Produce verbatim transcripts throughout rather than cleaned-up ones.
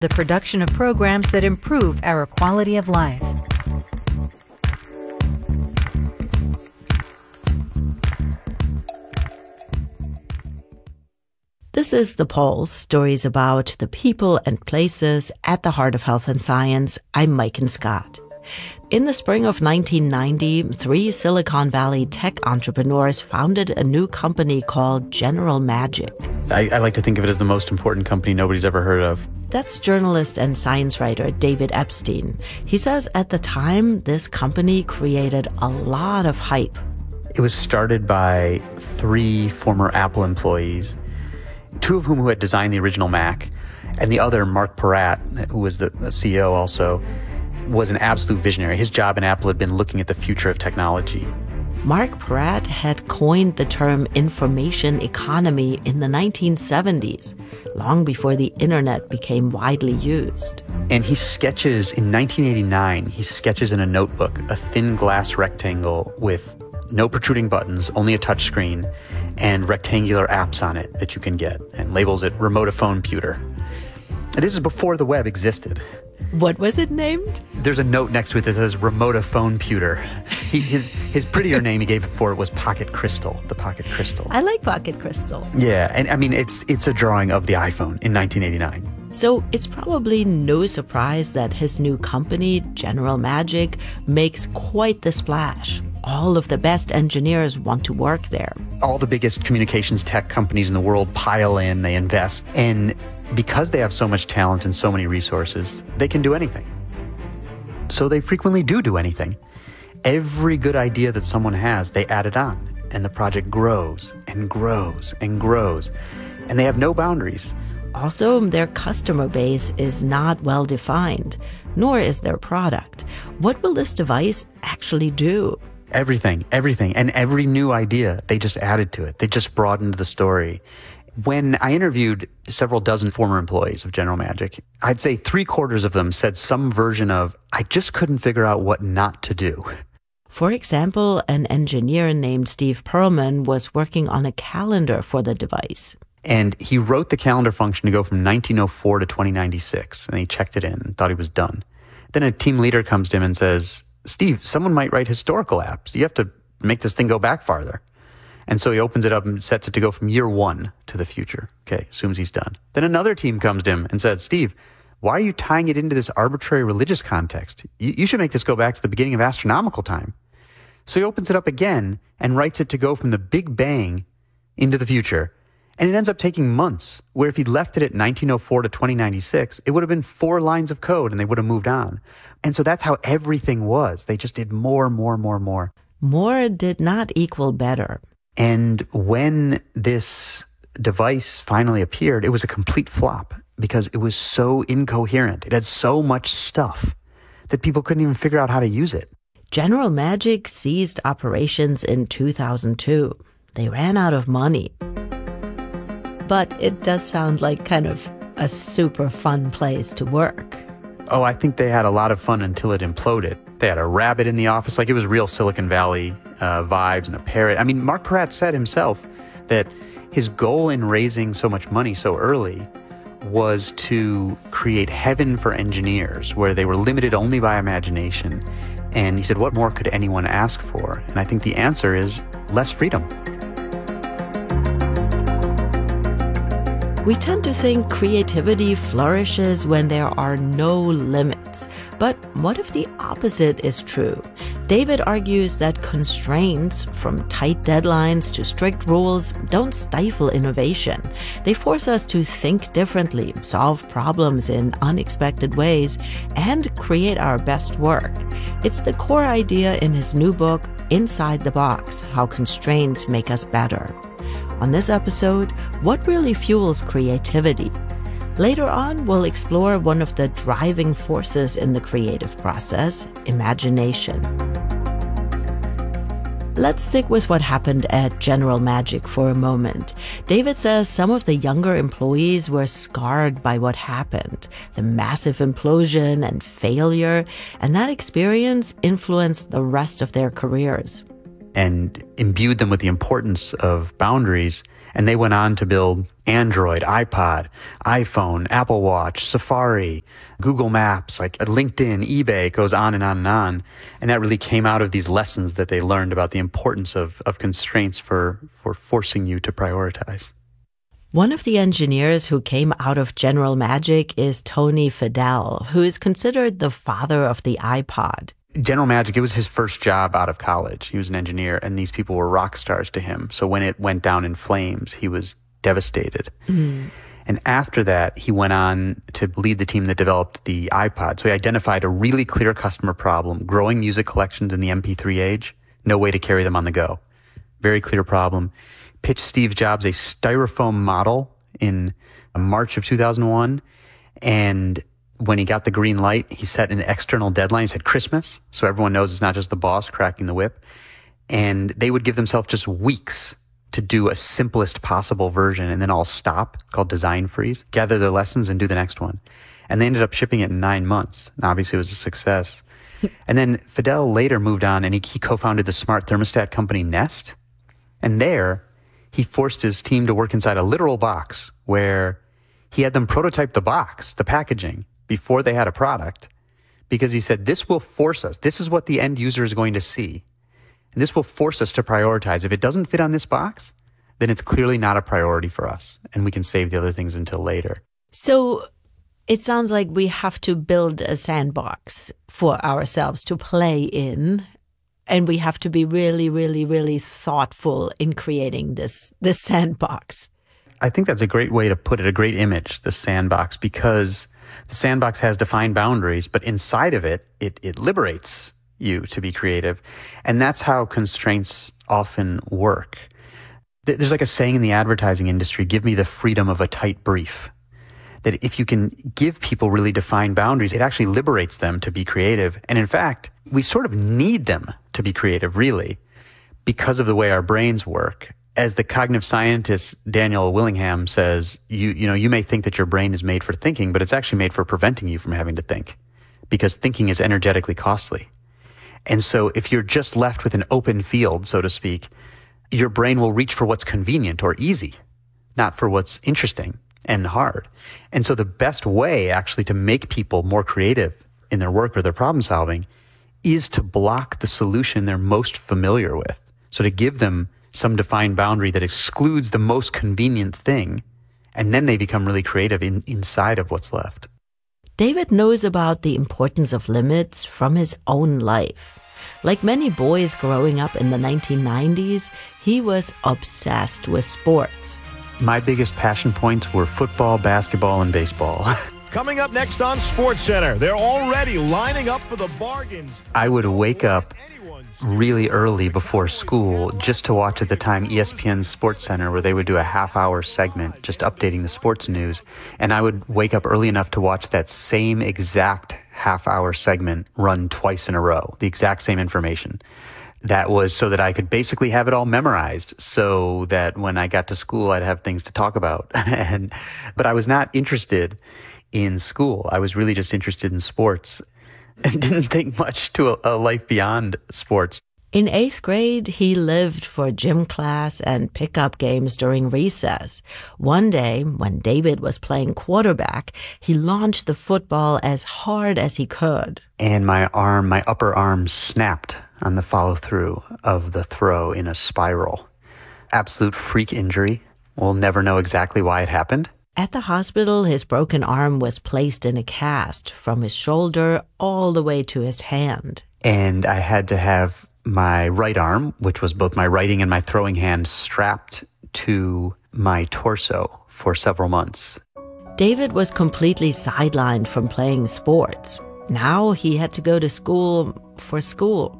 the production of programs that improve our quality of life. This is The Pulse, stories about the people and places at the heart of health and science. I'm Maiken Scott. In the spring of nineteen ninety, three Silicon Valley tech entrepreneurs founded a new company called General Magic. I, I like to think of it as the most important company nobody's ever heard of. That's journalist and science writer David Epstein. He says at the time, this company created a lot of hype. It was started by three former Apple employees, two of whom who had designed the original Mac, and the other, Mark Peratt, who was the C E O also, was an absolute visionary. His job in Apple had been looking at the future of technology. Mark Peratt had coined the term information economy in the nineteen seventies, long before the internet became widely used. And he sketches, in nineteen eighty-nine, he sketches in a notebook a thin glass rectangle with no protruding buttons, only a touch screen, and rectangular apps on it that you can get, and labels it Remote-a-Phone Pewter. And this is before the web existed. What was it named? There's a note next to it that says Remote-a-Phone Pewter. He, his, his prettier name he gave it for it was Pocket Crystal, the Pocket Crystal. I like Pocket Crystal. Yeah, and I mean, it's it's a drawing of the iPhone in nineteen eighty-nine. So it's probably no surprise that his new company, General Magic, makes quite the splash. All of the best engineers want to work there. All the biggest communications tech companies in the world pile in, they invest, and because they have so much talent and so many resources, they can do anything. So they frequently do do anything. Every good idea that someone has, they add it on, and the project grows and grows and grows, and they have no boundaries. Also, their customer base is not well defined, nor is their product. What will this device actually do? Everything, everything, and every new idea, they just added to it. They just broadened the story. When I interviewed several dozen former employees of General Magic, I'd say three quarters of them said some version of, I just couldn't figure out what not to do. For example, an engineer named Steve Perlman was working on a calendar for the device. And he wrote the calendar function to go from nineteen oh four to twenty ninety-six, and he checked it in and thought he was done. Then a team leader comes to him and says, Steve, someone might write historical apps. You have to make this thing go back farther. And so he opens it up and sets it to go from year one to the future. Okay, assumes he's done. Then another team comes to him and says, Steve, why are you tying it into this arbitrary religious context? You, you should make this go back to the beginning of astronomical time. So he opens it up again and writes it to go from the Big Bang into the future. And it ends up taking months, where if he'd left it at nineteen oh four to twenty ninety-six, it would have been four lines of code and they would have moved on. And so that's how everything was. They just did more, more, more, more. More did not equal better. And when this device finally appeared, it was a complete flop because it was so incoherent. It had so much stuff that people couldn't even figure out how to use it. General Magic ceased operations in two thousand two. They ran out of money. But it does sound like kind of a super fun place to work. Oh, I think they had a lot of fun until it imploded. They had a rabbit in the office, like it was real Silicon Valley uh, vibes, and a parrot. I mean, Mark Peratt said himself that his goal in raising so much money so early was to create heaven for engineers, where they were limited only by imagination. And he said, what more could anyone ask for? And I think the answer is less freedom. We tend to think creativity flourishes when there are no limits. But what if the opposite is true? David argues that constraints, from tight deadlines to strict rules, don't stifle innovation. They force us to think differently, solve problems in unexpected ways, and create our best work. It's the core idea in his new book, Inside the Box: How Constraints Make Us Better. On this episode, what really fuels creativity? Later on, we'll explore one of the driving forces in the creative process, imagination. Let's stick with what happened at General Magic for a moment. David says some of the younger employees were scarred by what happened, the massive implosion and failure, and that experience influenced the rest of their careers. And imbued them with the importance of boundaries And they went on to build Android, iPod, iPhone, Apple Watch, Safari, Google Maps, like LinkedIn, eBay, it goes on and on and on. And that really came out of these lessons that they learned about the importance of, of constraints for, for forcing you to prioritize. One of the engineers who came out of General Magic is Tony Fadell, who is considered the father of the iPod. General Magic, it was his first job out of college. He was an engineer, and these people were rock stars to him. So when it went down in flames, he was devastated. Mm. And after that, he went on to lead the team that developed the iPod. So he identified a really clear customer problem, growing music collections in the M P three age, no way to carry them on the go. Very clear problem. Pitched Steve Jobs a styrofoam model in March of two thousand one, and when he got the green light, he set an external deadline. He said Christmas, so everyone knows it's not just the boss cracking the whip. And they would give themselves just weeks to do a simplest possible version and then all stop, called design freeze, gather their lessons and do the next one. And they ended up shipping it in nine months. And obviously, it was a success. And then Fadell later moved on and he, he co-founded the smart thermostat company Nest. And there, he forced his team to work inside a literal box where he had them prototype the box, the packaging, before they had a product, because he said, this will force us. This is what the end user is going to see. And this will force us to prioritize. If it doesn't fit on this box, then it's clearly not a priority for us. And we can save the other things until later. So it sounds like we have to build a sandbox for ourselves to play in. And we have to be really, really, really thoughtful in creating this, this sandbox. I think that's a great way to put it, a great image, the sandbox, because the sandbox has defined boundaries, but inside of it, it, it liberates you to be creative. And that's how constraints often work. There's like a saying in the advertising industry, give me the freedom of a tight brief. That if you can give people really defined boundaries, it actually liberates them to be creative. And in fact, we sort of need them to be creative, really, because of the way our brains work. As the cognitive scientist Daniel Willingham says, you you know, you may think that your brain is made for thinking, but it's actually made for preventing you from having to think, because thinking is energetically costly. And so if you're just left with an open field, so to speak, your brain will reach for what's convenient or easy, not for what's interesting and hard. And so the best way actually to make people more creative in their work or their problem solving is to block the solution they're most familiar with. So to give them some defined boundary that excludes the most convenient thing, and then they become really creative in, inside of what's left. David knows about the importance of limits from his own life. Like many boys growing up in the nineteen nineties, he was obsessed with sports. My biggest passion points were football, basketball, and baseball. Coming up next on SportsCenter, they're already lining up for the bargains. I would wake up really early before school just to watch, at the time, E S P N's SportsCenter, where they would do a half-hour segment just updating the sports news. And I would wake up early enough to watch that same exact half-hour segment run twice in a row, the exact same information. That was so that I could basically have it all memorized, so that when I got to school, I'd have things to talk about. and But I was not interested in school. I was really just interested in sports and didn't think much to a, a life beyond sports. In eighth grade, he lived for gym class and pickup games during recess. One day, when David was playing quarterback, he launched the football as hard as he could. And my arm, my upper arm snapped on the follow-through of the throw in a spiral. Absolute freak injury. We'll never know exactly why it happened. At the hospital, his broken arm was placed in a cast from his shoulder all the way to his hand. And I had to have my right arm, which was both my writing and my throwing hand, strapped to my torso for several months. David was completely sidelined from playing sports. Now he had to go to school for school.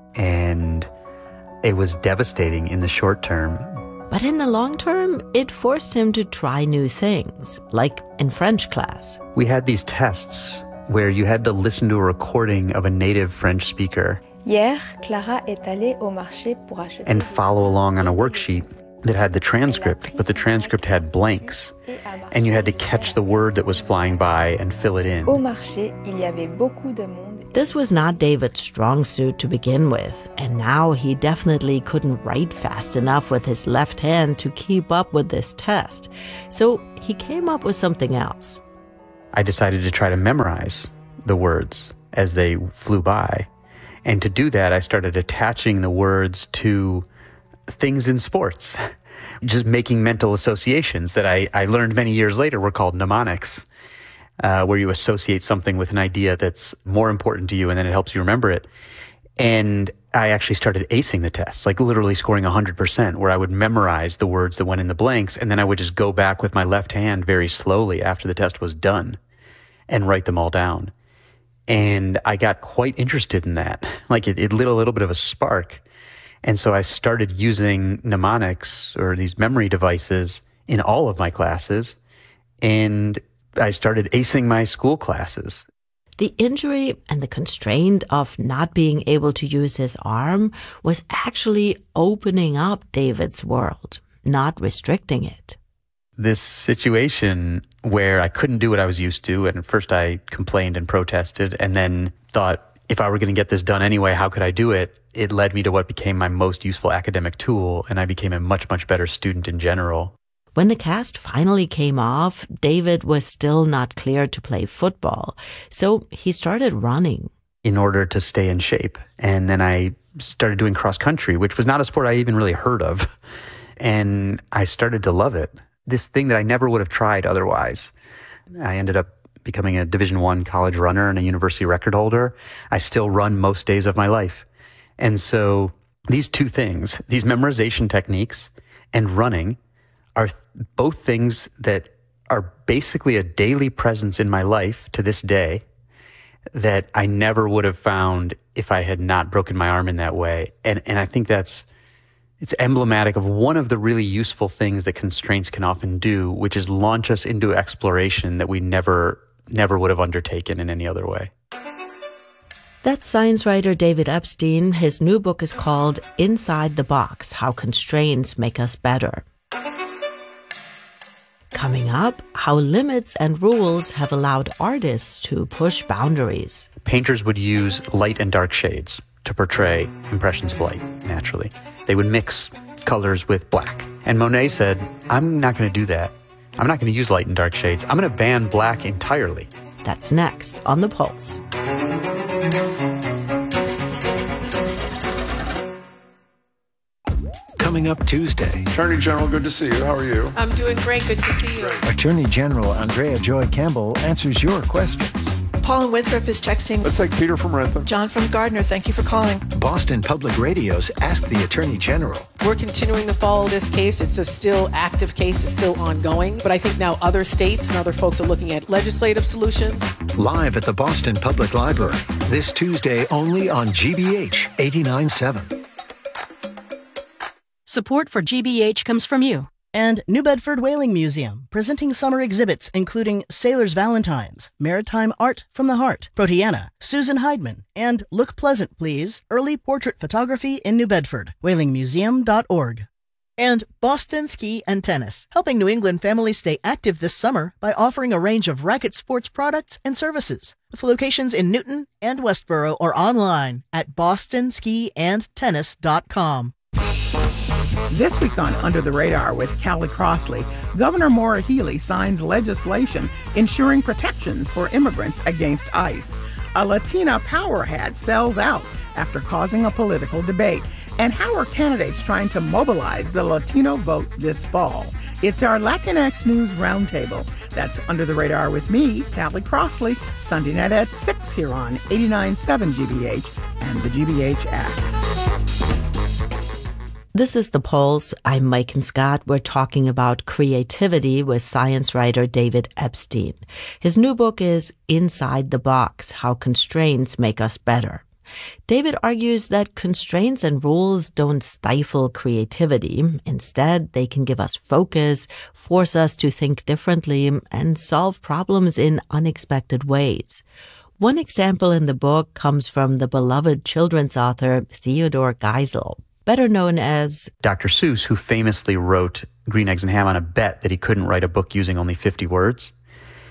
And it was devastating in the short term. But in the long term, it forced him to try new things, like in French class. We had these tests where you had to listen to a recording of a native French speaker Hier, Clara est allée au marché pour acheter and follow along on a worksheet that had the transcript, but the transcript had blanks, and you had to catch the word that was flying by and fill it in. Au marché, il y avait beaucoup de monde. This was not David's strong suit to begin with, and now he definitely couldn't write fast enough with his left hand to keep up with this test. So he came up with something else. I decided to try to memorize the words as they flew by. And to do that, I started attaching the words to things in sports, just making mental associations that I, I learned many years later were called mnemonics, uh, where you associate something with an idea that's more important to you and then it helps you remember it. And I actually started acing the tests, like literally scoring one hundred percent, where I would memorize the words that went in the blanks, and then I would just go back with my left hand very slowly after the test was done and write them all down. And I got quite interested in that. Like it, it lit a little bit of a spark. And so I started using mnemonics or these memory devices in all of my classes. And I started acing my school classes. The injury and the constraint of not being able to use his arm was actually opening up David's world, not restricting it. This situation where I couldn't do what I was used to, and at first I complained and protested, and then thought, if I were going to get this done anyway, how could I do it? It led me to what became my most useful academic tool, and I became a much, much better student in general. When the cast finally came off, David was still not cleared to play football, so he started running. In order to stay in shape. And then I started doing cross country, which was not a sport I even really heard of. And I started to love it. This thing that I never would have tried otherwise. I ended up becoming a Division One college runner and a university record holder. I still run most days of my life. And so these two things, these memorization techniques and running, are both things that are basically a daily presence in my life to this day that I never would have found if I had not broken my arm in that way. And and I think that's it's emblematic of one of the really useful things that constraints can often do, which is launch us into exploration that we never never would have undertaken in any other way. That's science writer David Epstein. His new book is called Inside the Box: How Constraints Make Us Better. Coming up, how limits and rules have allowed artists to push boundaries. Painters would use light and dark shades to portray impressions of light, naturally. They would mix colors with black. And Monet said, I'm not going to do that. I'm not going to use light and dark shades. I'm going to ban black entirely. That's next on The Pulse. Coming up Tuesday. Attorney General, good to see you. How are you? I'm doing great. Good to see you. Attorney General Andrea Joy Campbell answers your questions. Paul in Winthrop is texting. Let's take Peter from Rentham. John from Gardner, thank you for calling. Boston Public Radio's Ask the Attorney General. We're continuing to follow this case. It's a still active case. It's still ongoing. But I think now other states and other folks are looking at legislative solutions. Live at the Boston Public Library. This Tuesday only on G B H eighty-nine point seven. Support for G B H comes from you. And New Bedford Whaling Museum, presenting summer exhibits including Sailor's Valentines, Maritime Art from the Heart, Proteana, Susan Heidman, and Look Pleasant, Please, Early Portrait Photography in New Bedford, whaling museum dot org. And Boston Ski and Tennis, helping New England families stay active this summer by offering a range of racket sports products and services, with locations in Newton and Westboro or online at boston ski and tennis dot com. This week on Under the Radar with Callie Crossley, Governor Maura Healey signs legislation ensuring protections for immigrants against ICE. A Latina power hat sells out after causing a political debate. And how are candidates trying to mobilize the Latino vote this fall? It's our Latinx News Roundtable. That's Under the Radar with me, Callie Crossley, Sunday night at six here on eighty-nine point seven G B H and the G B H app. This is The Pulse. I'm Mike and Scott. We're talking about creativity with science writer David Epstein. His new book is Inside the Box: How Constraints Make Us Better. David argues that constraints and rules don't stifle creativity. Instead, they can give us focus, force us to think differently, and solve problems in unexpected ways. One example in the book comes from the beloved children's author Theodore Geisel, better known as Doctor Seuss, who famously wrote Green Eggs and Ham on a bet that he couldn't write a book using only fifty words.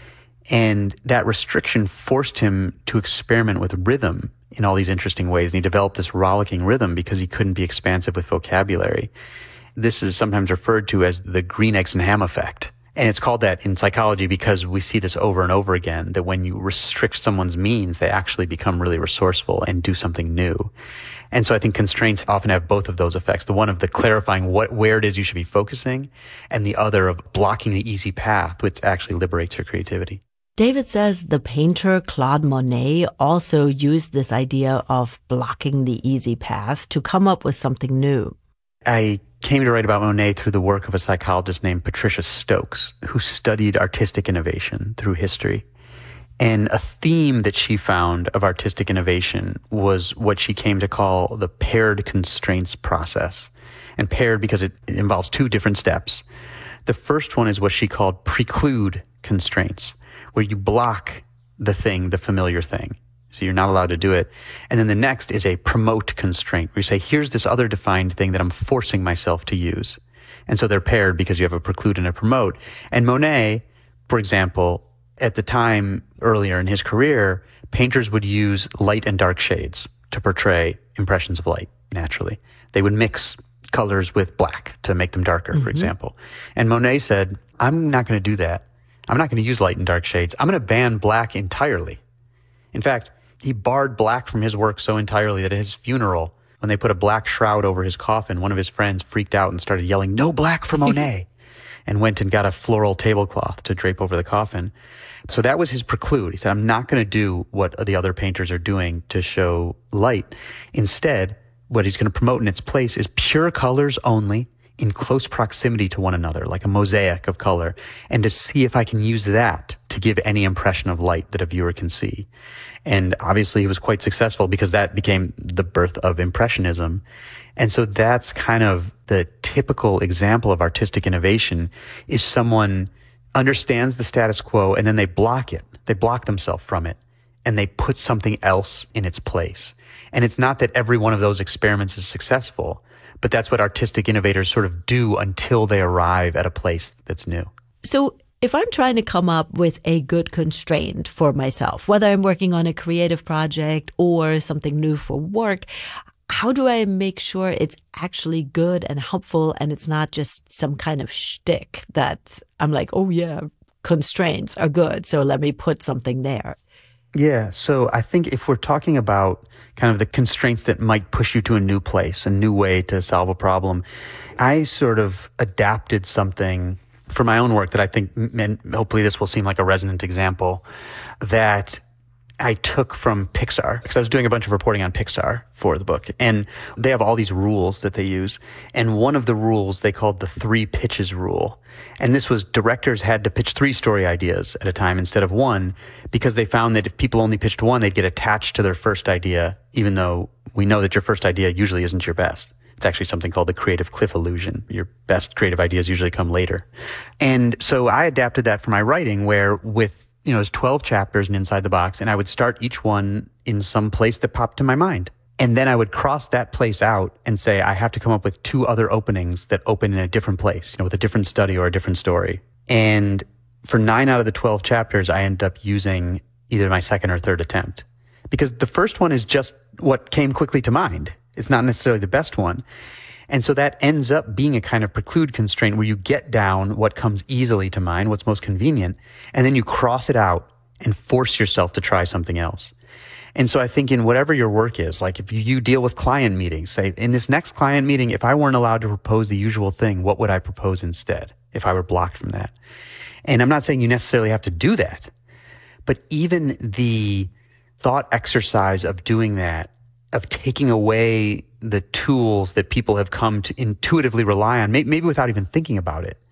And that restriction forced him to experiment with rhythm in all these interesting ways. And he developed this rollicking rhythm because he couldn't be expansive with vocabulary. This is sometimes referred to as the green eggs and ham effect. And it's called that in psychology because we see this over and over again, that when you restrict someone's means, they actually become really resourceful and do something new. And so I think constraints often have both of those effects. The one of the clarifying what, where it is you should be focusing, and the other of blocking the easy path, which actually liberates your creativity. David says the painter Claude Monet also used this idea of blocking the easy path to come up with something new. I came to write about Monet through the work of a psychologist named Patricia Stokes, who studied artistic innovation through history. And a theme that she found of artistic innovation was what she came to call the paired constraints process. And paired because it involves two different steps. The first one is what she called preclude constraints, where you block the thing, the familiar thing. So you're not allowed to do it. And then the next is a promote constraint, where you say, here's this other defined thing that I'm forcing myself to use. And so they're paired because you have a preclude and a promote. And Monet, for example, at the time earlier in his career, painters would use light and dark shades to portray impressions of light naturally. They would mix colors with black to make them darker, mm-hmm. for example. And Monet said, I'm not going to do that. I'm not going to use light and dark shades. I'm going to ban black entirely. In fact, he barred black from his work so entirely that at his funeral, when they put a black shroud over his coffin, one of his friends freaked out and started yelling, "No black for Monet," and went and got a floral tablecloth to drape over the coffin. So that was his preclude. He said, I'm not going to do what the other painters are doing to show light. Instead, what he's going to promote in its place is pure colors only, in close proximity to one another, like a mosaic of color, and to see if I can use that to give any impression of light that a viewer can see. And obviously he was quite successful because that became the birth of Impressionism. And so that's kind of the typical example of artistic innovation, is someone understands the status quo and then they block it. They block themselves from it and they put something else in its place. And it's not that every one of those experiments is successful, but that's what artistic innovators sort of do until they arrive at a place that's new. So if I'm trying to come up with a good constraint for myself, whether I'm working on a creative project or something new for work, how do I make sure it's actually good and helpful and it's not just some kind of shtick that I'm like, oh yeah, constraints are good, so let me put something there? Yeah, so I think if we're talking about kind of the constraints that might push you to a new place, a new way to solve a problem, I sort of adapted something for my own work that I think, and hopefully this will seem like a resonant example, that I took from Pixar, because I was doing a bunch of reporting on Pixar for the book, and they have all these rules that they use, and one of the rules they called the three pitches rule. And this was directors had to pitch three story ideas at a time instead of one, because they found that if people only pitched one, they'd get attached to their first idea, even though we know that your first idea usually isn't your best. It's actually something called the creative cliff illusion. Your best creative ideas usually come later. And so I adapted that for my writing, where with, you know, there's twelve chapters in Inside the Box, and I would start each one in some place that popped to my mind. And then I would cross that place out and say, I have to come up with two other openings that open in a different place, you know, with a different study or a different story. And for nine out of the twelve chapters, I ended up using either my second or third attempt, because the first one is just what came quickly to mind. It's not necessarily the best one. And so that ends up being a kind of preclude constraint where you get down what comes easily to mind, what's most convenient, and then you cross it out and force yourself to try something else. And so I think in whatever your work is, like if you, you deal with client meetings, say in this next client meeting, if I weren't allowed to propose the usual thing, what would I propose instead if I were blocked from that? And I'm not saying you necessarily have to do that, but even the thought exercise of doing that, of taking away the tools that people have come to intuitively rely on, maybe without even thinking about it,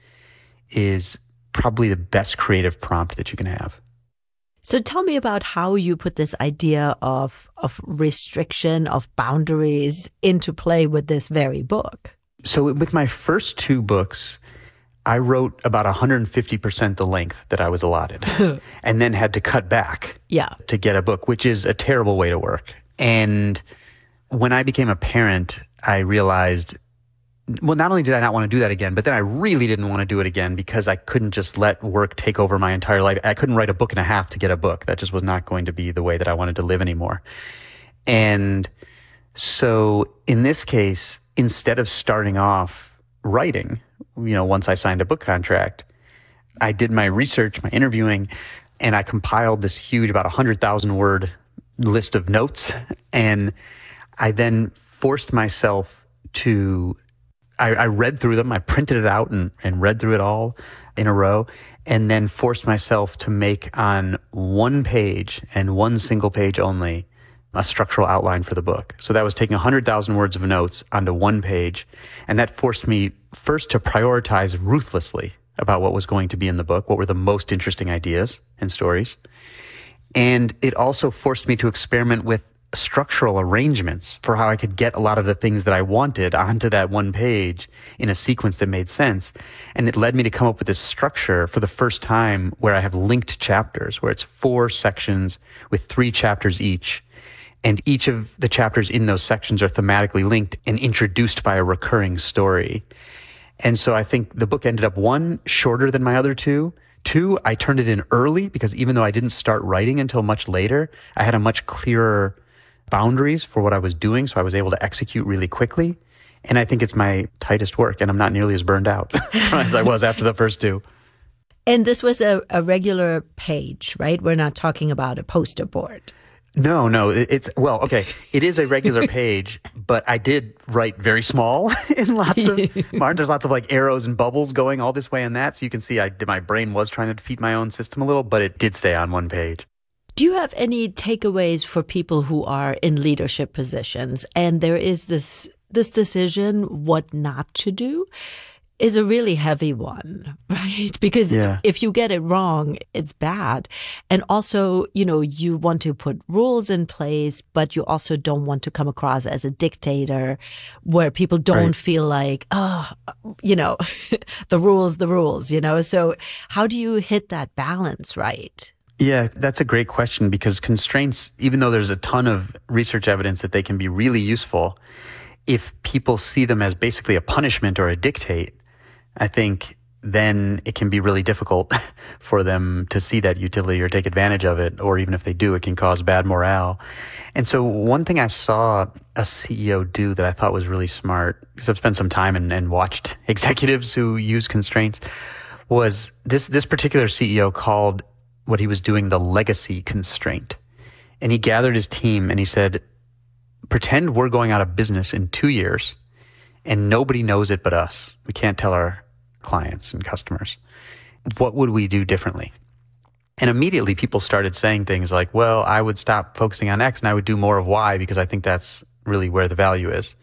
is probably the best creative prompt that you can have. So tell me about how you put this idea of of restriction, of boundaries into play with this very book. So with my first two books, I wrote about one hundred fifty percent the length that I was allotted and then had to cut back yeah. to get a book, which is a terrible way to work. And when I became a parent, I realized well, not only did I not want to do that again, but then I really didn't want to do it again because I couldn't just let work take over my entire life. I couldn't write a book and a half to get a book. That just was not going to be the way that I wanted to live anymore. And so in this case, instead of starting off writing, you know, once I signed a book contract, I did my research, my interviewing, and I compiled this huge, about one hundred thousand word list of notes. And I then forced myself to I, I read through them. I printed it out and, and read through it all in a row, and then forced myself to make on one page and one single page only a structural outline for the book. So that was taking one hundred thousand words of notes onto one page. And that forced me first to prioritize ruthlessly about what was going to be in the book, what were the most interesting ideas and stories. And it also forced me to experiment with structural arrangements for how I could get a lot of the things that I wanted onto that one page in a sequence that made sense. And it led me to come up with this structure for the first time where I have linked chapters, where it's four sections with three chapters each. And each of the chapters in those sections are thematically linked and introduced by a recurring story. And so I think the book ended up, one, shorter than my other two. Two, I turned it in early because even though I didn't start writing until much later, I had a much clearer boundaries for what I was doing, so I was able to execute really quickly. And I think it's my tightest work, and I'm not nearly as burned out as I was after the first two. And this was a, a regular page, right? We're not talking about a poster board. No, no, it's, well, okay, it is a regular page, but I did write very small in lots of, Martin, there's lots of like arrows and bubbles going all this way and that, so you can see I did, my brain was trying to defeat my own system a little, but it did stay on one page. Do you have any takeaways for people who are in leadership positions and there is this this decision what not to do is a really heavy one, right? Because yeah. if you get it wrong, it's bad. And also, you know, you want to put rules in place, but you also don't want to come across as a dictator where people don't right. feel like, oh, you know, the rules, the rules, you know? So how do you hit that balance right? Yeah, that's a great question because constraints, even though there's a ton of research evidence that they can be really useful, if people see them as basically a punishment or a dictate, I think then it can be really difficult for them to see that utility or take advantage of it. Or even if they do, it can cause bad morale. And so one thing I saw a C E O do that I thought was really smart, because I've spent some time and, and watched executives who use constraints, was this, this particular C E O called what he was doing the legacy constraint. And he gathered his team and he said, pretend we're going out of business in two years and nobody knows it but us. We can't tell our clients and customers. What would we do differently? And immediately people started saying things like, well, I would stop focusing on X and I would do more of Y because I think that's really where the value is.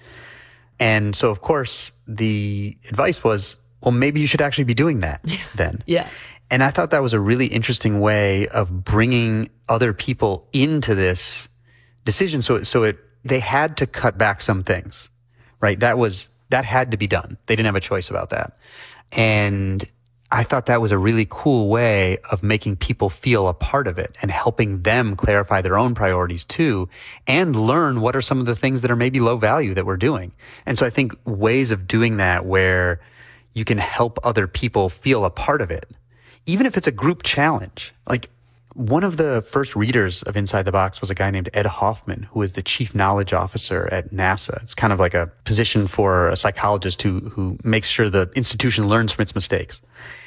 And so, of course, the advice was, well, maybe you should actually be doing that then. Yeah. And I thought that was a really interesting way of bringing other people into this decision. So, so it, they had to cut back some things, right? That was, that had to be done. They didn't have a choice about that. And I thought that was a really cool way of making people feel a part of it and helping them clarify their own priorities too, and learn what are some of the things that are maybe low value that we're doing. And so I think ways of doing that where you can help other people feel a part of it, even if it's a group challenge. Like one of the first readers of Inside the Box was a guy named Ed Hoffman, who is the chief knowledge officer at NASA. It's kind of like a position for a psychologist who, who makes sure the institution learns from its mistakes.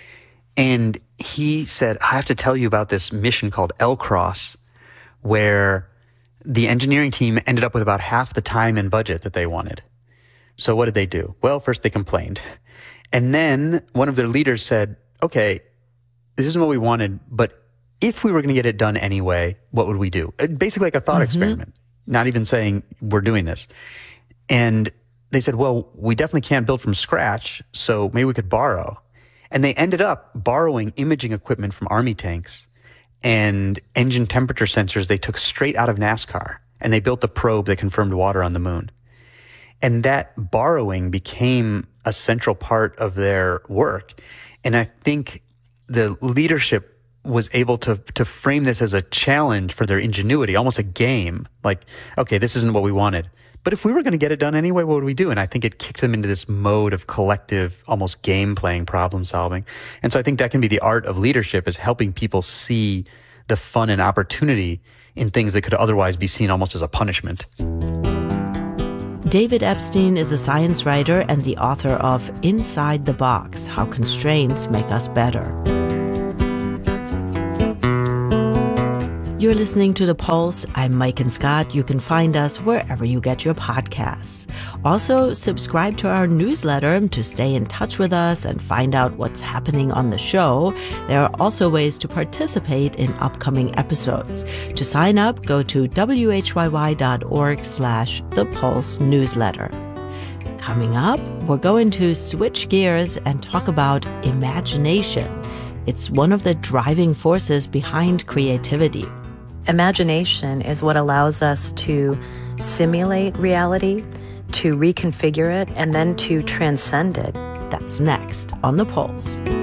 And he said, I have to tell you about this mission called L-Cross, where the engineering team ended up with about half the time and budget that they wanted. So what did they do? Well, first they complained. And then one of their leaders said, okay, this isn't what we wanted, but if we were going to get it done anyway, what would we do? Basically like a thought mm-hmm. experiment, not even saying we're doing this. And they said, well, we definitely can't build from scratch, so maybe we could borrow. And they ended up borrowing imaging equipment from Army tanks and engine temperature sensors they took straight out of NASCAR. And they built the probe that confirmed water on the moon. And that borrowing became a central part of their work. And I think the leadership was able to to frame this as a challenge for their ingenuity, almost a game. Like, okay, this isn't what we wanted, But if we were going to get it done anyway, what would we do? And I think it kicked them into this mode of collective, almost game-playing problem solving. And so I think that can be the art of leadership, is helping people see the fun and opportunity in things that could otherwise be seen almost as a punishment. David Epstein is a science writer and the author of Inside the Box: How Constraints Make Us Better. You're listening to The Pulse. I'm Maiken Scott. You can find us wherever you get your podcasts. Also, subscribe to our newsletter to stay in touch with us and find out what's happening on the show. There are also ways to participate in upcoming episodes. To sign up, go to whyy.org slash The Pulse newsletter. Coming up, we're going to switch gears and talk about imagination. It's one of the driving forces behind creativity. Imagination is what allows us to simulate reality, to reconfigure it, and then to transcend it. That's next on The Pulse.